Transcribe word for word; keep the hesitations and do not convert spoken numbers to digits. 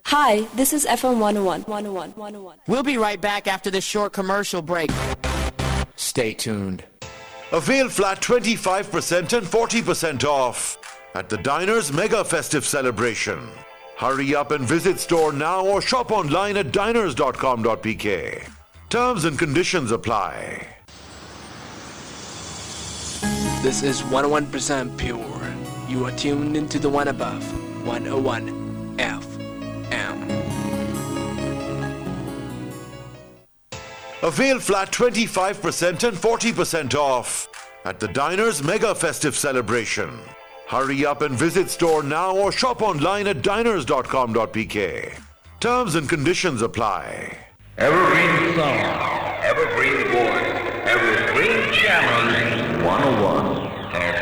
Hi, this is F M one oh one. one oh one. one oh one. We'll be right back after this short commercial break. Stay tuned. Avail flat twenty-five percent and forty percent off at the Diners Mega Festive Celebration. Hurry up and visit store now or shop online at diners dot com dot p k. Terms and conditions apply. This is one oh one percent pure. You are tuned into the one above. one oh one F M. Avail flat twenty-five percent and forty percent off at the Diners Mega Festive Celebration. Hurry up and visit store now or shop online at diners dot com dot p k. Terms and conditions apply. Evergreen song, evergreen voice, evergreen channel. one oh one.